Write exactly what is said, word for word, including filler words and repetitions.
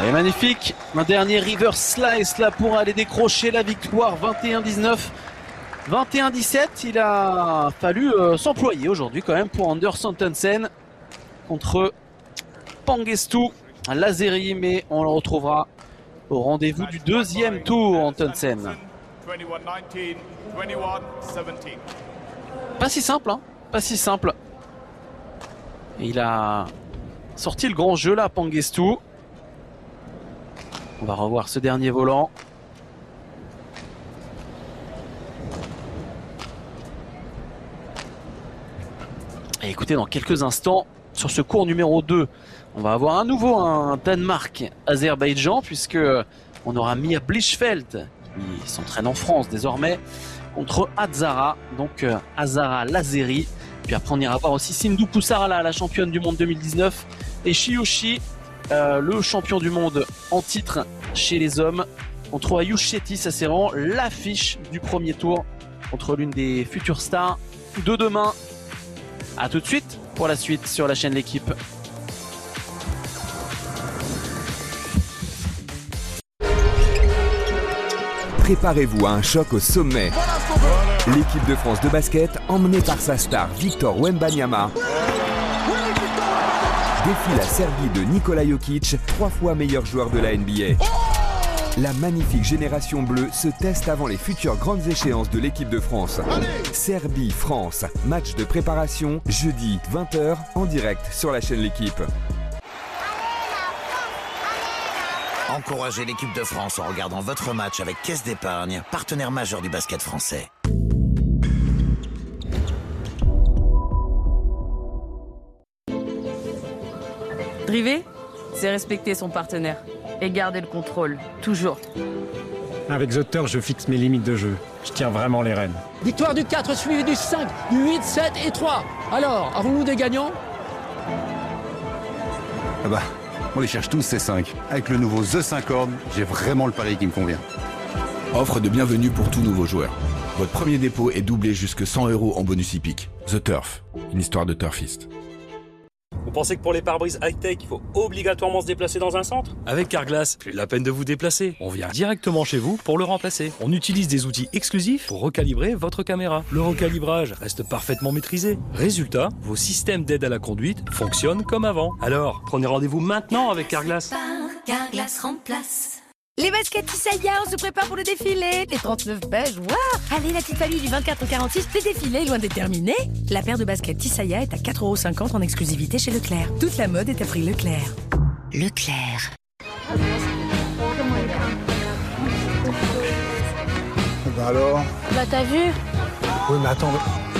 Et magnifique, un dernier reverse slice là pour aller décrocher la victoire. Vingt et un dix-neuf, vingt et un dix-sept. Il a fallu euh, s'employer aujourd'hui quand même pour Anders Antonsen contre Pangestu Lazeri, mais on le retrouvera au rendez-vous du deuxième tour. Antonsen. Pas si simple, hein, pas si simple. Et il a sorti le grand jeu là, Pangestu. On va revoir ce dernier volant. Et écoutez, dans quelques instants, sur ce cours numéro deux, on va avoir à nouveau un Danemark-Azerbaïdjan, puisque on aura Mia Blichfeld, qui s'entraîne en France désormais, contre Azara, donc Azara Lazeri. Puis après, on ira voir aussi Sindhu Pussarala, la championne du monde deux mille dix-neuf, et Shioshi, euh, le champion du monde en titre chez les hommes, contre Ayush Shetty. Ça, c'est vraiment l'affiche du premier tour contre l'une des futures stars de demain. A tout de suite pour la suite sur la chaîne L'Équipe. Préparez-vous à un choc au sommet. L'équipe de France de basket, emmenée par sa star Victor Wembanyama, défie la Serbie de Nikola Jokic, trois fois meilleur joueur de la N B A. La magnifique génération bleue se teste avant les futures grandes échéances de l'équipe de France. Serbie-France, match de préparation, jeudi vingt heures, en direct sur la chaîne L'Équipe. Encouragez l'équipe de France en regardant votre match avec Caisse d'Épargne, partenaire majeur du basket français. Driver, c'est respecter son partenaire et garder le contrôle, toujours. Avec The Turf, je fixe mes limites de jeu. Je tiens vraiment les rênes. Victoire du quatre suivi du cinq, du huit, sept et trois. Alors, avons-nous des gagnants? Ah bah, on les cherche tous ces cinq. Avec le nouveau The cinq Horn, j'ai vraiment le pari qui me convient. Offre de bienvenue pour tout nouveau joueur. Votre premier dépôt est doublé jusque cent euros en bonus hippique. The Turf, une histoire de turfiste. Vous pensez que pour les pare-brises high-tech, il faut obligatoirement se déplacer dans un centre? Avec Carglass, plus la peine de vous déplacer. On vient directement chez vous pour le remplacer. On utilise des outils exclusifs pour recalibrer votre caméra. Le recalibrage reste parfaitement maîtrisé. Résultat, vos systèmes d'aide à la conduite fonctionnent comme avant. Alors, prenez rendez-vous maintenant avec Carglass. Carglass remplace. Les baskets Tissaïa, on se prépare pour le défilé. Les trente-neuf beige, waouh. Allez, la petite famille du vingt-quatre au quarante-six, le défilé est loin d'être terminé. La paire de baskets Tissaïa est à quatre euros cinquante en exclusivité chez Leclerc. Toute la mode est à prix Leclerc. Leclerc. Bah alors? Bah t'as vu? Oui mais attends...